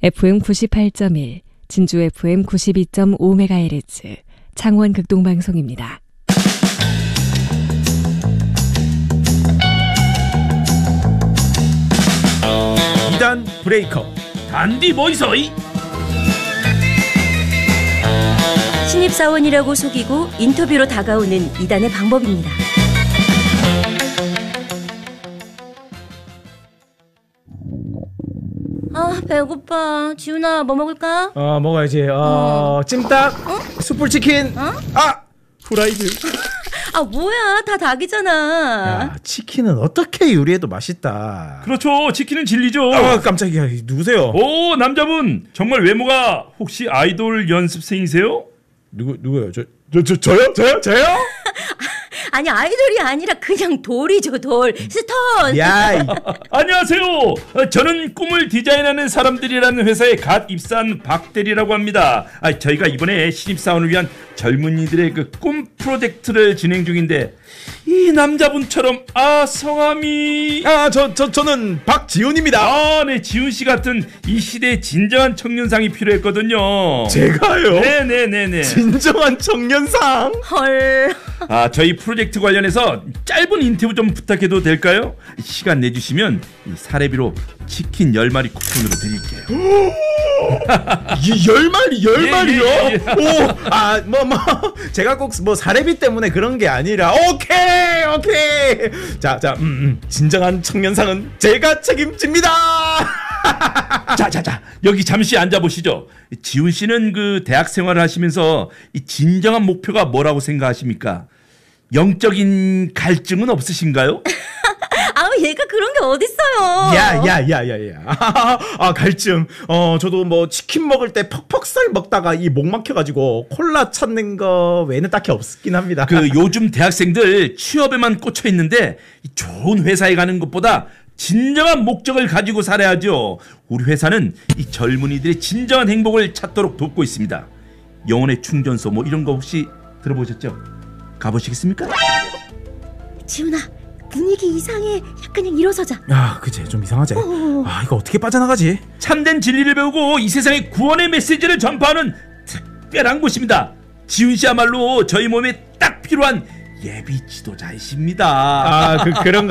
FM 98.1, 진주 FM 92.5MHz, 창원 극동방송입니다. 이단 브레이커 단디 보이소이. 신입사원이라고 속이고 인터뷰로 다가오는 이단의 방법입니다. 아, 배고파. 지훈아, 뭐 먹을까? 먹어야지. 찜닭, 숯불치킨, 후라이드. 아, 뭐야, 다 닭이잖아. 야, 치킨은 어떻게 요리해도 맛있다. 그렇죠. 치킨은 진리죠. 깜짝이야. 누구세요? 오, 남자분. 정말 외모가 혹시 아이돌 연습생이세요? 누구요? 저요? 아니, 아이돌이 아니라 그냥 돌이죠, 돌. 스톤. 야, 안녕하세요. 저는 꿈을 디자인하는 사람들이라는 회사에 갓 입사한 박대리라고 합니다. 저희가 이번에 신입사원을 위한 젊은이들의 그 꿈 프로젝트를 진행 중인데, 이 남자분처럼 성함이 저는 박지훈입니다. 네, 지훈씨 같은 이 시대의 진정한 청년상이 필요했거든요. 제가요? 네네네네. 진정한 청년상? 헐. 저희 프로젝트 관련해서 짧은 인터뷰 좀 부탁해도 될까요? 시간 내주시면 이 사례비로 치킨 10마리 쿠폰으로 드릴게요. 10마리요? 예. 오, 제가 꼭 사례비 때문에 그런 게 아니라, 오케이. 자, 진정한 청년상은 제가 책임집니다. 자, 여기 잠시 앉아보시죠. 지훈 씨는 그 대학 생활을 하시면서 이 진정한 목표가 뭐라고 생각하십니까? 영적인 갈증은 없으신가요? 얘가 그런 게 어딨어요. 야. 갈증. 저도 치킨 먹을 때 퍽퍽살 먹다가 이 목 막혀가지고 콜라 찾는 거 외에는 딱히 없긴 합니다. 요즘 대학생들 취업에만 꽂혀 있는데 좋은 회사에 가는 것보다 진정한 목적을 가지고 살아야죠. 우리 회사는 이 젊은이들의 진정한 행복을 찾도록 돕고 있습니다. 영혼의 충전소 이런 거 혹시 들어보셨죠? 가보시겠습니까? 지훈아, 분위기 이상해. 그냥 일어서자. 그치, 좀 이상하지. 이거 어떻게 빠져나가지? 참된 진리를 배우고 이 세상에 구원의 메시지를 전파하는 특별한 곳입니다. 지훈 씨야말로 저희 몸에 딱 필요한 예비 지도자이십니다. 그런가?